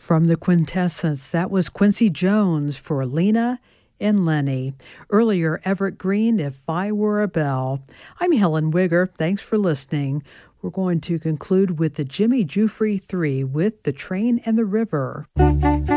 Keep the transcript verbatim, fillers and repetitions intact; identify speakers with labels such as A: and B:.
A: From the Quintessence, that was Quincy Jones for Lena and Lenny. Earlier, Everett Green, If I Were a Bell. I'm Helen Wigger. Thanks for listening. We're going to conclude with the Jimmy Giuffre Three with The Train and the River.